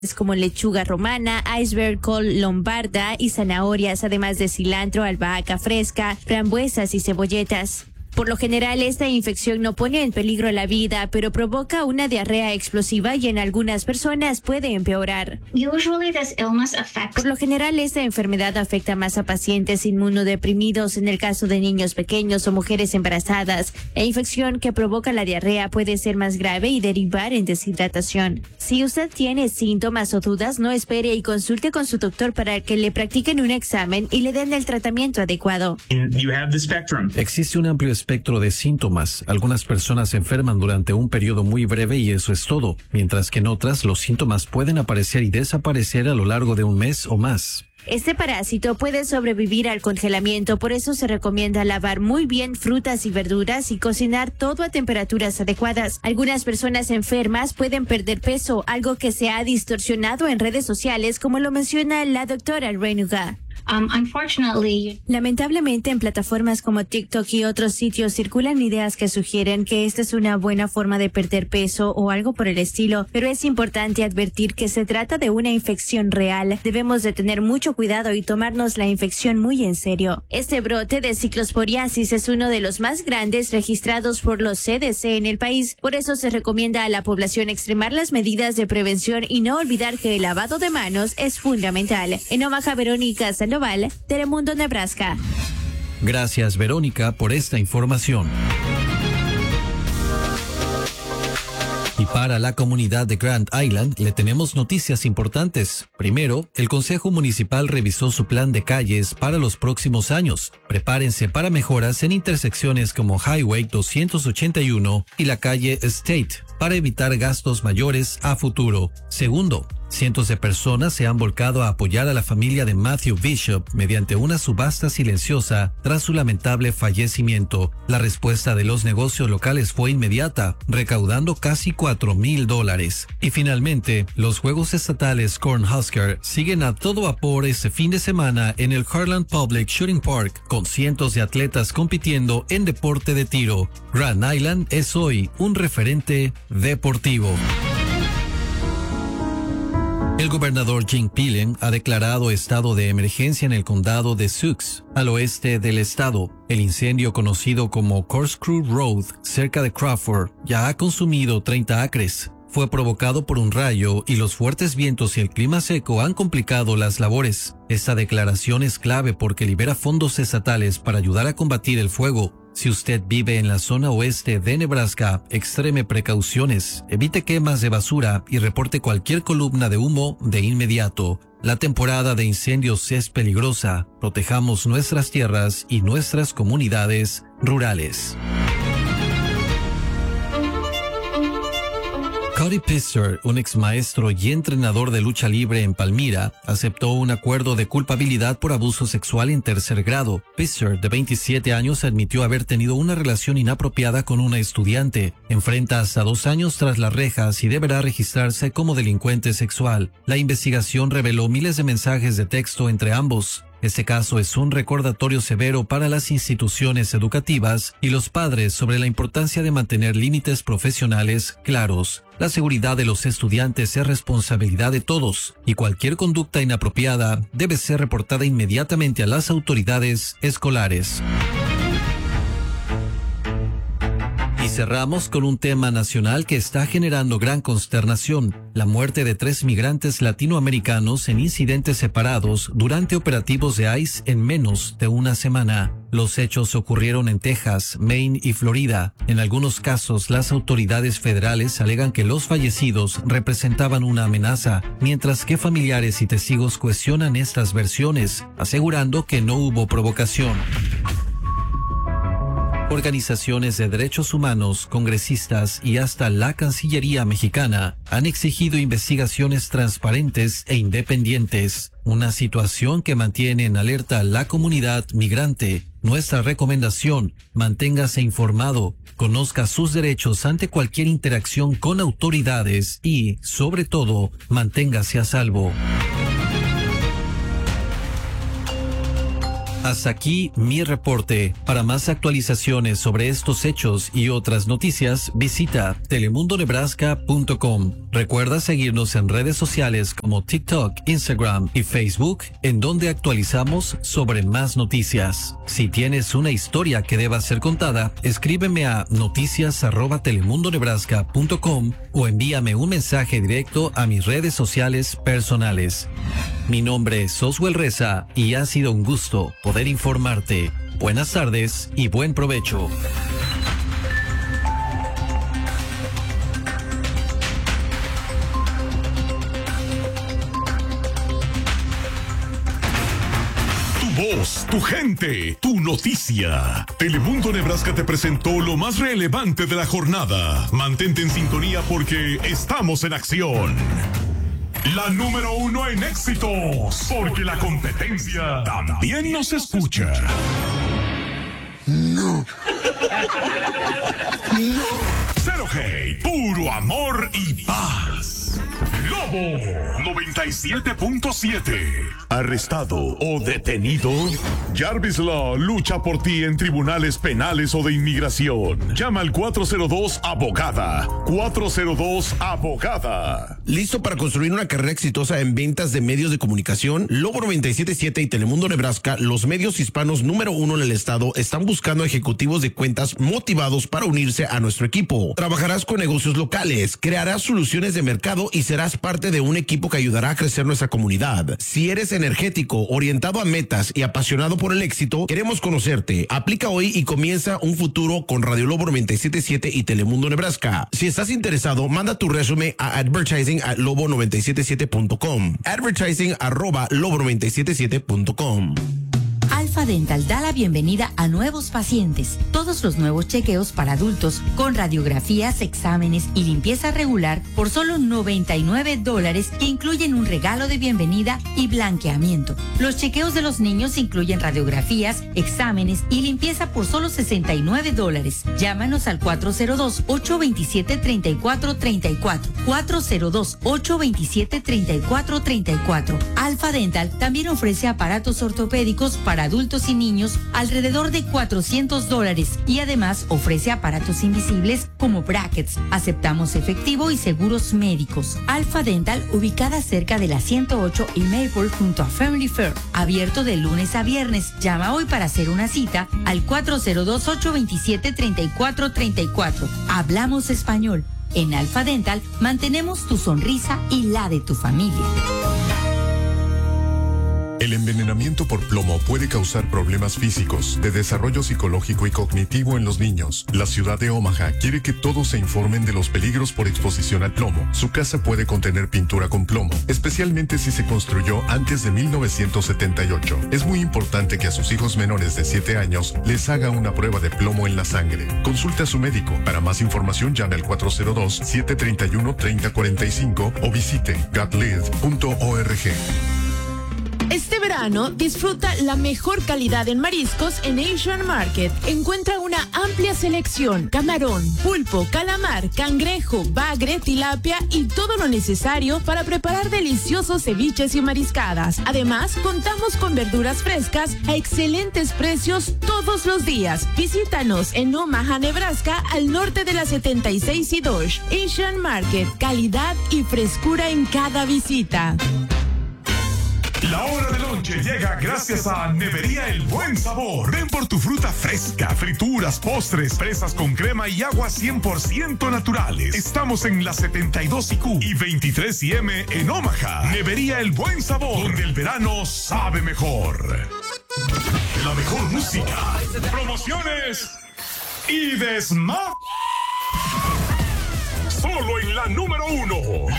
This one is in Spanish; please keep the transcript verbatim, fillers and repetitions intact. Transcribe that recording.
como lechuga romana, iceberg, col lombarda y zanahorias, además de cilantro, albahaca fresca, frambuesas y cebolletas. Por lo general, esta infección no pone en peligro la vida, pero provoca una diarrea explosiva y en algunas personas puede empeorar. Usually this illness affects... Por lo general, esta enfermedad afecta más a pacientes inmunodeprimidos en el caso de niños pequeños o mujeres embarazadas. La infección que provoca la diarrea puede ser más grave y derivar en deshidratación. Si usted tiene síntomas o dudas, no espere y consulte con su doctor para que le practiquen un examen y le den el tratamiento adecuado. You have the spectrum. Existe un amplio espectro de síntomas. Algunas personas se enferman durante un periodo muy breve y eso es todo, mientras que en otras los síntomas pueden aparecer y desaparecer a lo largo de un mes o más. Este parásito puede sobrevivir al congelamiento, por eso se recomienda lavar muy bien frutas y verduras y cocinar todo a temperaturas adecuadas. Algunas personas enfermas pueden perder peso, algo que se ha distorsionado en redes sociales, como lo menciona la doctora Renuga. Um, unfortunately, Lamentablemente, en plataformas como TikTok y otros sitios circulan ideas que sugieren que esta es una buena forma de perder peso o algo por el estilo, pero es importante advertir que se trata de una infección real. Debemos de tener mucho cuidado y tomarnos la infección muy en serio. Este brote de ciclosporiasis es uno de los más grandes registrados por los C D C en el país, por eso se recomienda a la población extremar las medidas de prevención y no olvidar que el lavado de manos es fundamental. En Omaha, Verónica Sandoval, Telemundo, Nebraska. Gracias, Verónica, por esta información. Y para la comunidad de Grand Island le tenemos noticias importantes. Primero, el Consejo Municipal revisó su plan de calles para los próximos años. Prepárense para mejoras en intersecciones como Highway doscientos ochenta y uno y la calle State para evitar gastos mayores a futuro. Segundo, cientos de personas se han volcado a apoyar a la familia de Matthew Bishop mediante una subasta silenciosa tras su lamentable fallecimiento. La respuesta de los negocios locales fue inmediata, recaudando casi cuatro mil dólares. Y finalmente, los Juegos Estatales Cornhusker siguen a todo vapor este fin de semana en el Harlan Public Shooting Park, con cientos de atletas compitiendo en deporte de tiro. Grand Island es hoy un referente deportivo. El gobernador Jim Pillen ha declarado estado de emergencia en el condado de Sioux, al oeste del estado. El incendio, conocido como Corkscrew Road, cerca de Crawford, ya ha consumido treinta acres. Fue provocado por un rayo y los fuertes vientos y el clima seco han complicado las labores. Esta declaración es clave porque libera fondos estatales para ayudar a combatir el fuego. Si usted vive en la zona oeste de Nebraska, extreme precauciones, evite quemas de basura y reporte cualquier columna de humo de inmediato. La temporada de incendios es peligrosa. Protejamos nuestras tierras y nuestras comunidades rurales. Cody Pistor, un ex maestro y entrenador de lucha libre en Palmira, aceptó un acuerdo de culpabilidad por abuso sexual en tercer grado. Pistor, de veintisiete años, admitió haber tenido una relación inapropiada con una estudiante. Enfrenta hasta dos años tras las rejas y deberá registrarse como delincuente sexual. La investigación reveló miles de mensajes de texto entre ambos. Este caso es un recordatorio severo para las instituciones educativas y los padres sobre la importancia de mantener límites profesionales claros. La seguridad de los estudiantes es responsabilidad de todos y cualquier conducta inapropiada debe ser reportada inmediatamente a las autoridades escolares. Y cerramos con un tema nacional que está generando gran consternación: la muerte de tres migrantes latinoamericanos en incidentes separados durante operativos de ICE en menos de una semana. Los hechos ocurrieron en Texas, Maine y Florida. En algunos casos, las autoridades federales alegan que los fallecidos representaban una amenaza, mientras que familiares y testigos cuestionan estas versiones, asegurando que no hubo provocación. Organizaciones de derechos humanos, congresistas y hasta la Cancillería mexicana han exigido investigaciones transparentes e independientes, una situación que mantiene en alerta a la comunidad migrante. Nuestra recomendación: manténgase informado, conozca sus derechos ante cualquier interacción con autoridades y, sobre todo, manténgase a salvo. Hasta aquí mi reporte. Para más actualizaciones sobre estos hechos y otras noticias, visita telemundo nebraska punto com. Recuerda seguirnos en redes sociales como TikTok, Instagram y Facebook, en donde actualizamos sobre más noticias. Si tienes una historia que deba ser contada, escríbeme a noticias arroba telemundo nebraska punto com o envíame un mensaje directo a mis redes sociales personales. Mi nombre es Oswald Reza y ha sido un gusto poder informarte. Buenas tardes y buen provecho. Tu voz, tu gente, tu noticia. Telemundo Nebraska te presentó lo más relevante de la jornada. Mantente en sintonía porque estamos en acción. La número uno en éxitos, porque la competencia también nos escucha. No. No. Cero hate, puro amor y paz. Lobo noventa y siete punto siete. ¿Arrestado o detenido? Jarvis Law lucha por ti en tribunales penales o de inmigración. Llama al cuatro cero dos abogada. cuatro cero dos abogada. ¿Listo para construir una carrera exitosa en ventas de medios de comunicación? Lobo noventa y siete punto siete y Telemundo Nebraska, los medios hispanos número uno en el estado, están buscando ejecutivos de cuentas motivados para unirse a nuestro equipo. Trabajarás con negocios locales, crearás soluciones de mercado y serás parte de un equipo que ayudará a crecer nuestra comunidad. Si eres energético, orientado a metas y apasionado por el éxito, queremos conocerte. Aplica hoy y comienza un futuro con Radio Lobo noventa y siete punto siete y Telemundo Nebraska. Si estás interesado, manda tu resumen a advertising at lobo noventa y siete punto siete punto com. Advertising arroba lobo noventa y siete punto siete punto com. Alfa Dental da la bienvenida a nuevos pacientes. Todos los nuevos chequeos para adultos con radiografías, exámenes y limpieza regular por solo noventa y nueve dólares, que incluyen un regalo de bienvenida y blanqueamiento. Los chequeos de los niños incluyen radiografías, exámenes y limpieza por solo sesenta y nueve dólares. Llámanos al cuatro cero dos, ocho dos siete, tres cuatro tres cuatro. cuatro cero dos, ocho dos siete, tres cuatro tres cuatro. Alfa Dental también ofrece aparatos ortopédicos para adultos y niños alrededor de cuatrocientos dólares y además ofrece aparatos invisibles como brackets. Aceptamos efectivo y seguros médicos. Alfa Dental, ubicada cerca de la ciento ocho y Maple junto a Family Fair, abierto de lunes a viernes. Llama hoy para hacer una cita al cuatro cero dos, ocho dos siete, tres cuatro tres cuatro. Hablamos español. En Alfa Dental mantenemos tu sonrisa y la de tu familia. El envenenamiento por plomo puede causar problemas físicos, de desarrollo psicológico y cognitivo en los niños. La ciudad de Omaha quiere que todos se informen de los peligros por exposición al plomo. Su casa puede contener pintura con plomo, especialmente si se construyó antes de mil novecientos setenta y ocho. Es muy importante que a sus hijos menores de siete años les haga una prueba de plomo en la sangre. Consulte a su médico. Para más información, llame al cuatro cero dos, siete tres uno, tres cero cuatro cinco o visite got live punto org. Este verano disfruta la mejor calidad en mariscos en Asian Market. Encuentra una amplia selección: camarón, pulpo, calamar, cangrejo, bagre, tilapia y todo lo necesario para preparar deliciosos ceviches y mariscadas. Además, contamos con verduras frescas a excelentes precios todos los días. Visítanos en Omaha, Nebraska, al norte de la setenta y seis y Dodge. Asian Market, calidad y frescura en cada visita. La hora de lonche llega gracias a Nevería El Buen Sabor. Ven por tu fruta fresca, frituras, postres, fresas con crema y agua cien por ciento naturales. Estamos en la setenta y dos y Q y veintitrés y M en Omaha. Nevería El Buen Sabor, donde el verano sabe mejor. La mejor música, promociones y desma... Solo en la número uno,